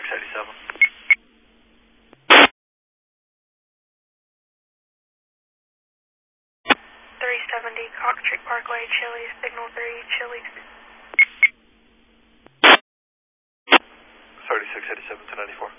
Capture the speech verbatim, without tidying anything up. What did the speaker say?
eighty-seven. three seventy Coctrick Parkway, Chili, signal three, Chili. thirty-six eighty-seven to ninety-four.